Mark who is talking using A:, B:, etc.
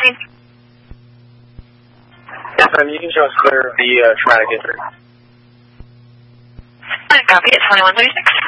A: scene.
B: Yes, ma'am, you can show us clear of the traumatic injury.
A: Copy, it's 2136.